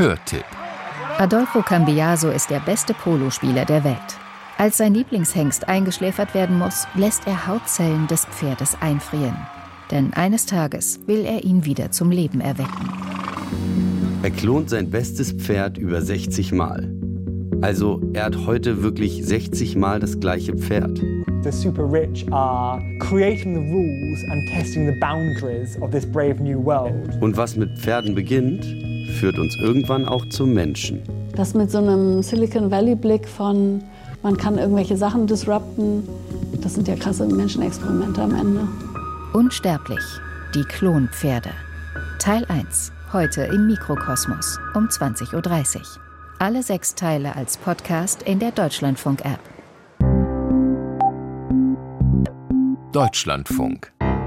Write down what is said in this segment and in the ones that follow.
Hörtipp. Adolfo Cambiaso ist der beste Polospieler der Welt. Als sein Lieblingshengst eingeschläfert werden muss, lässt er Hautzellen des Pferdes einfrieren. Denn eines Tages will er ihn wieder zum Leben erwecken. Er klont sein bestes Pferd über 60 Mal. Also er hat heute wirklich 60 Mal das gleiche Pferd. The super rich are creating the rules and testing the boundaries of this brave new world. Und was mit Pferden beginnt, führt uns irgendwann auch zum Menschen. Das mit so einem Silicon Valley-Blick von, man kann irgendwelche Sachen disrupten, das sind ja krasse Menschenexperimente am Ende. Unsterblich, die Klonpferde. Teil 1, heute im Mikrokosmos um 20.30 Uhr. Alle 6 Teile als Podcast in der Deutschlandfunk-App. Deutschlandfunk.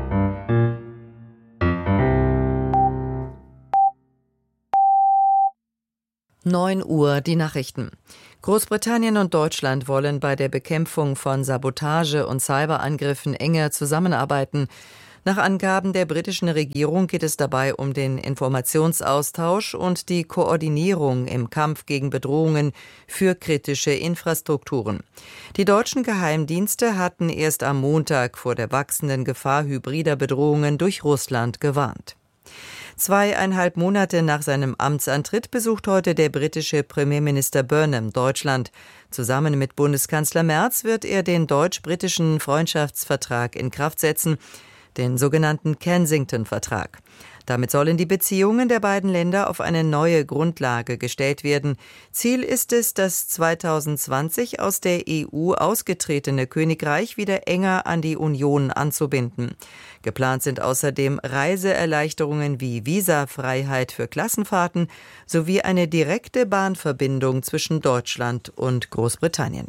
Uhr, die Nachrichten. Großbritannien und Deutschland wollen bei der Bekämpfung von Sabotage und Cyberangriffen enger zusammenarbeiten. Nach Angaben der britischen Regierung geht es dabei um den Informationsaustausch und die Koordinierung im Kampf gegen Bedrohungen für kritische Infrastrukturen. Die deutschen Geheimdienste hatten erst am Montag vor der wachsenden Gefahr hybrider Bedrohungen durch Russland gewarnt. 2,5 Monate nach seinem Amtsantritt besucht heute der britische Premierminister Burnham Deutschland. Zusammen mit Bundeskanzler Merz wird er den deutsch-britischen Freundschaftsvertrag in Kraft setzen, den sogenannten Kensington-Vertrag. Damit sollen die Beziehungen der beiden Länder auf eine neue Grundlage gestellt werden. Ziel ist es, das 2020 aus der EU ausgetretene Königreich wieder enger an die Union anzubinden. Geplant sind außerdem Reiseerleichterungen wie Visafreiheit für Klassenfahrten sowie eine direkte Bahnverbindung zwischen Deutschland und Großbritannien.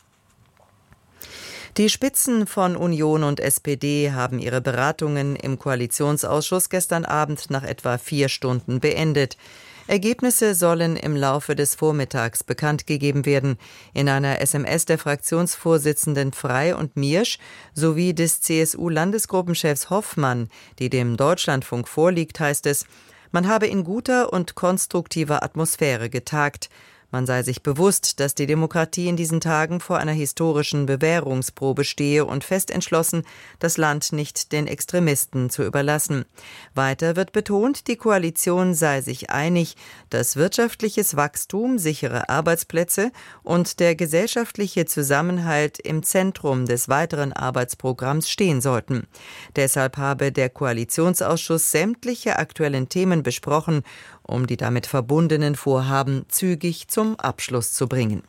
Die Spitzen von Union und SPD haben ihre Beratungen im Koalitionsausschuss gestern Abend nach etwa 4 Stunden beendet. Ergebnisse sollen im Laufe des Vormittags bekannt gegeben werden. In einer SMS der Fraktionsvorsitzenden Frey und Miersch sowie des CSU-Landesgruppenchefs Hoffmann, die dem Deutschlandfunk vorliegt, heißt es, man habe in guter und konstruktiver Atmosphäre getagt. Man sei sich bewusst, dass die Demokratie in diesen Tagen vor einer historischen Bewährungsprobe stehe und fest entschlossen, das Land nicht den Extremisten zu überlassen. Weiter wird betont, die Koalition sei sich einig, dass wirtschaftliches Wachstum, sichere Arbeitsplätze und der gesellschaftliche Zusammenhalt im Zentrum des weiteren Arbeitsprogramms stehen sollten. Deshalb habe der Koalitionsausschuss sämtliche aktuellen Themen besprochen, um die damit verbundenen Vorhaben zügig zum Abschluss zu bringen.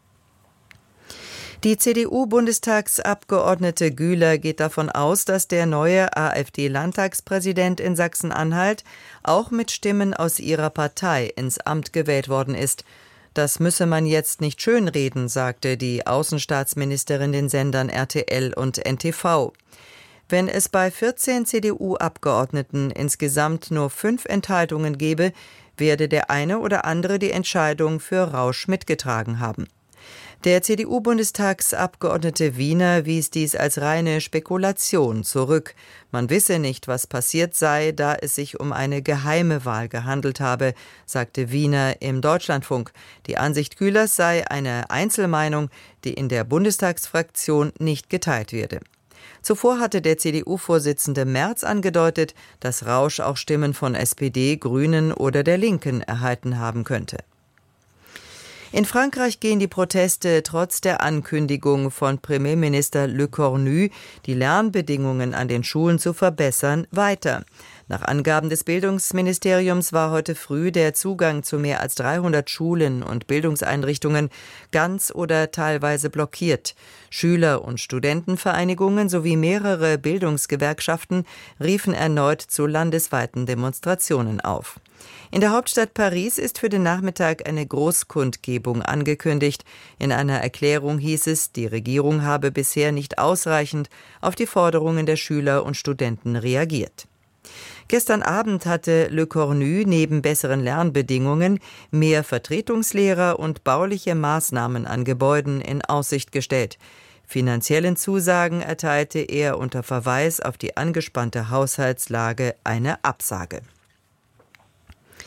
Die CDU-Bundestagsabgeordnete Güler geht davon aus, dass der neue AfD-Landtagspräsident in Sachsen-Anhalt auch mit Stimmen aus ihrer Partei ins Amt gewählt worden ist. Das müsse man jetzt nicht schönreden, sagte die Außenstaatsministerin den Sendern RTL und NTV. Wenn es bei 14 CDU-Abgeordneten insgesamt nur 5 Enthaltungen gebe, werde der eine oder andere die Entscheidung für Rausch mitgetragen haben. Der CDU-Bundestagsabgeordnete Wiener wies dies als reine Spekulation zurück. Man wisse nicht, was passiert sei, da es sich um eine geheime Wahl gehandelt habe, sagte Wiener im Deutschlandfunk. Die Ansicht Gülers sei eine Einzelmeinung, die in der Bundestagsfraktion nicht geteilt werde. Zuvor hatte der CDU-Vorsitzende Merz angedeutet, dass Rausch auch Stimmen von SPD, Grünen oder der Linken erhalten haben könnte. In Frankreich gehen die Proteste trotz der Ankündigung von Premierminister Le Cornu, die Lernbedingungen an den Schulen zu verbessern, weiter. Nach Angaben des Bildungsministeriums war heute früh der Zugang zu mehr als 300 Schulen und Bildungseinrichtungen ganz oder teilweise blockiert. Schüler- und Studentenvereinigungen sowie mehrere Bildungsgewerkschaften riefen erneut zu landesweiten Demonstrationen auf. In der Hauptstadt Paris ist für den Nachmittag eine Großkundgebung angekündigt. In einer Erklärung hieß es, die Regierung habe bisher nicht ausreichend auf die Forderungen der Schüler und Studenten reagiert. Gestern Abend hatte Le Cornu neben besseren Lernbedingungen mehr Vertretungslehrer und bauliche Maßnahmen an Gebäuden in Aussicht gestellt. Finanziellen Zusagen erteilte er unter Verweis auf die angespannte Haushaltslage eine Absage.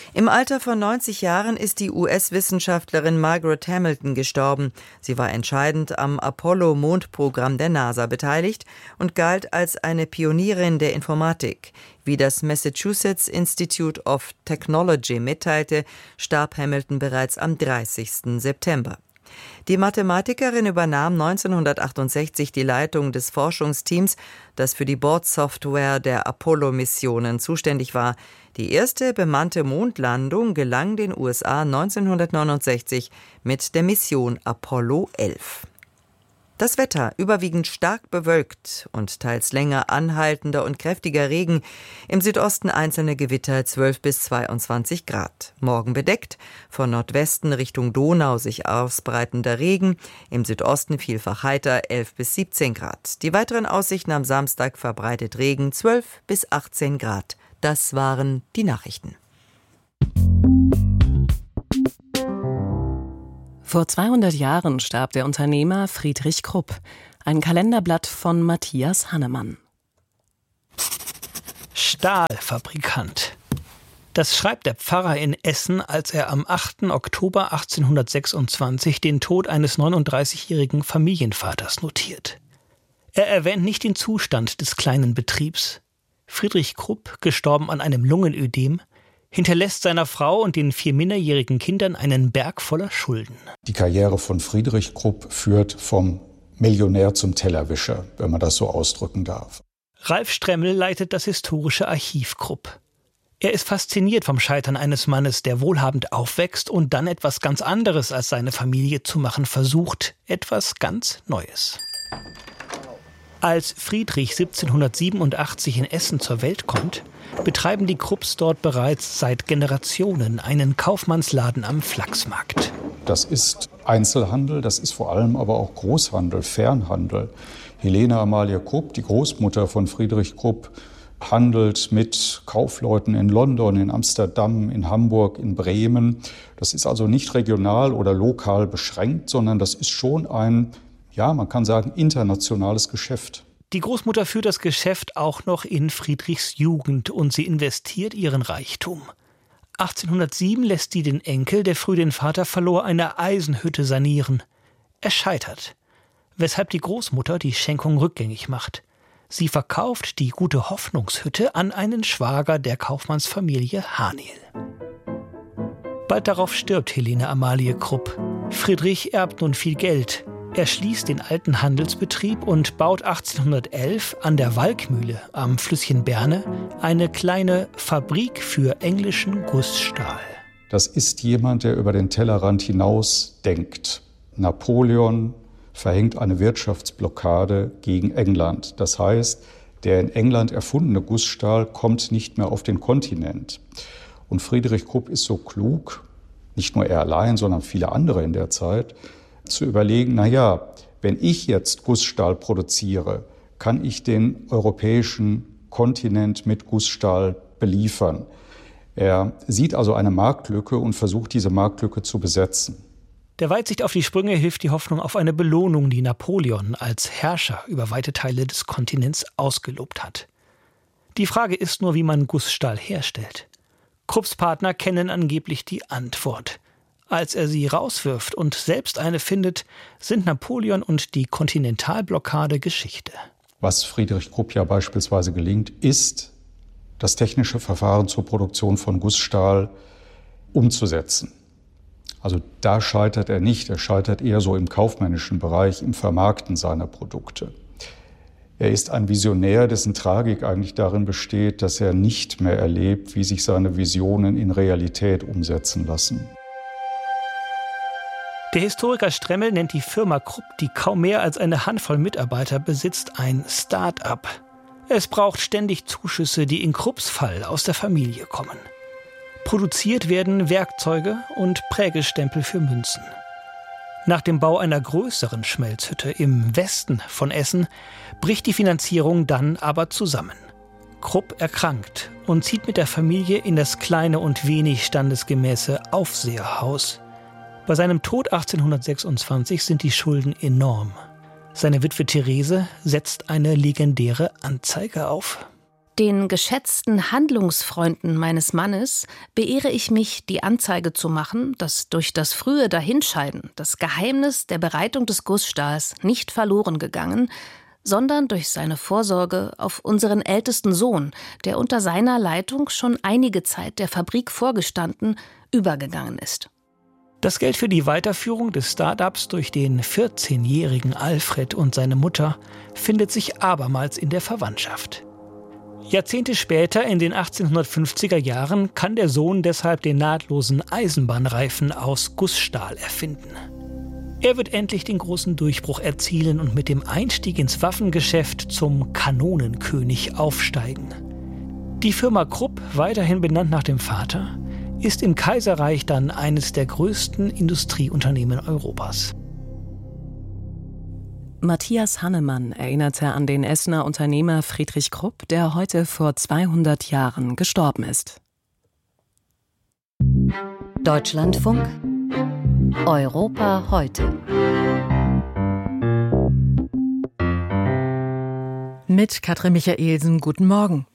Im Alter von 90 Jahren ist die US-Wissenschaftlerin Margaret Hamilton gestorben. Sie war entscheidend am Apollo-Mondprogramm der NASA beteiligt und galt als eine Pionierin der Informatik. Wie das Massachusetts Institute of Technology mitteilte, starb Hamilton bereits am 30. September. Die Mathematikerin übernahm 1968 die Leitung des Forschungsteams, das für die Bordsoftware der Apollo-Missionen zuständig war. Die erste bemannte Mondlandung gelang den USA 1969 mit der Mission Apollo 11. Das Wetter überwiegend stark bewölkt und teils länger anhaltender und kräftiger Regen. Im Südosten einzelne Gewitter 12 bis 22 Grad. Morgen bedeckt, von Nordwesten Richtung Donau sich ausbreitender Regen. Im Südosten vielfach heiter 11 bis 17 Grad. Die weiteren Aussichten am Samstag verbreitet Regen 12 bis 18 Grad. Das waren die Nachrichten. Vor 200 Jahren starb der Unternehmer Friedrich Krupp. Ein Kalenderblatt von Matthias Hannemann. Stahlfabrikant. Das schreibt der Pfarrer in Essen, als er am 8. Oktober 1826 den Tod eines 39-jährigen Familienvaters notiert. Er erwähnt nicht den Zustand des kleinen Betriebs. Friedrich Krupp, gestorben an einem Lungenödem, hinterlässt seiner Frau und den 4 minderjährigen Kindern einen Berg voller Schulden. Die Karriere von Friedrich Krupp führt vom Millionär zum Tellerwischer, wenn man das so ausdrücken darf. Ralf Stremmel leitet das historische Archiv Krupp. Er ist fasziniert vom Scheitern eines Mannes, der wohlhabend aufwächst und dann etwas ganz anderes als seine Familie zu machen versucht, etwas ganz Neues. Als Friedrich 1787 in Essen zur Welt kommt, betreiben die Krupps dort bereits seit Generationen einen Kaufmannsladen am Flachsmarkt. Das ist Einzelhandel, das ist vor allem aber auch Großhandel, Fernhandel. Helene Amalie Krupp, die Großmutter von Friedrich Krupp, handelt mit Kaufleuten in London, in Amsterdam, in Hamburg, in Bremen. Das ist also nicht regional oder lokal beschränkt, sondern das ist schon ein, ja, man kann sagen, internationales Geschäft. Die Großmutter führt das Geschäft auch noch in Friedrichs Jugend und sie investiert ihren Reichtum. 1807 lässt sie den Enkel, der früh den Vater verlor, eine Eisenhütte sanieren. Er scheitert, weshalb die Großmutter die Schenkung rückgängig macht. Sie verkauft die Gute Hoffnungshütte an einen Schwager der Kaufmannsfamilie Haniel. Bald darauf stirbt Helene Amalie Krupp. Friedrich erbt nun viel Geld. Er schließt den alten Handelsbetrieb und baut 1811 an der Walkmühle am Flüsschen Berne eine kleine Fabrik für englischen Gussstahl. Das ist jemand, der über den Tellerrand hinaus denkt. Napoleon verhängt eine Wirtschaftsblockade gegen England. Das heißt, der in England erfundene Gussstahl kommt nicht mehr auf den Kontinent. Und Friedrich Krupp ist so klug, nicht nur er allein, sondern viele andere in der Zeit, zu überlegen, naja, wenn ich jetzt Gussstahl produziere, kann ich den europäischen Kontinent mit Gussstahl beliefern. Er sieht also eine Marktlücke und versucht, diese Marktlücke zu besetzen. Der Weitsicht auf die Sprünge hilft die Hoffnung auf eine Belohnung, die Napoleon als Herrscher über weite Teile des Kontinents ausgelobt hat. Die Frage ist nur, wie man Gussstahl herstellt. Krupps Partner kennen angeblich die Antwort. Als er sie rauswirft und selbst eine findet, sind Napoleon und die Kontinentalblockade Geschichte. Was Friedrich Krupp ja beispielsweise gelingt, ist, das technische Verfahren zur Produktion von Gussstahl umzusetzen. Also da scheitert er nicht, er scheitert eher so im kaufmännischen Bereich, im Vermarkten seiner Produkte. Er ist ein Visionär, dessen Tragik eigentlich darin besteht, dass er nicht mehr erlebt, wie sich seine Visionen in Realität umsetzen lassen. Der Historiker Stremmel nennt die Firma Krupp, die kaum mehr als eine Handvoll Mitarbeiter besitzt, ein Start-up. Es braucht ständig Zuschüsse, die in Krupps Fall aus der Familie kommen. Produziert werden Werkzeuge und Prägestempel für Münzen. Nach dem Bau einer größeren Schmelzhütte im Westen von Essen bricht die Finanzierung dann aber zusammen. Krupp erkrankt und zieht mit der Familie in das kleine und wenig standesgemäße Aufseherhaus. Bei seinem Tod 1826 sind die Schulden enorm. Seine Witwe Therese setzt eine legendäre Anzeige auf. Den geschätzten Handlungsfreunden meines Mannes beehre ich mich, die Anzeige zu machen, dass durch das frühe Dahinscheiden das Geheimnis der Bereitung des Gussstahls nicht verloren gegangen, sondern durch seine Vorsorge auf unseren ältesten Sohn, der unter seiner Leitung schon einige Zeit der Fabrik vorgestanden, übergegangen ist. Das Geld für die Weiterführung des Start-ups durch den 14-jährigen Alfred und seine Mutter findet sich abermals in der Verwandtschaft. Jahrzehnte später, in den 1850er Jahren, kann der Sohn deshalb den nahtlosen Eisenbahnreifen aus Gussstahl erfinden. Er wird endlich den großen Durchbruch erzielen und mit dem Einstieg ins Waffengeschäft zum Kanonenkönig aufsteigen. Die Firma Krupp, weiterhin benannt nach dem Vater, ist im Kaiserreich dann eines der größten Industrieunternehmen Europas. Matthias Hannemann erinnerte an den Essener Unternehmer Friedrich Krupp, der heute vor 200 Jahren gestorben ist. Deutschlandfunk Europa heute. Mit Katrin Michaelsen, guten Morgen.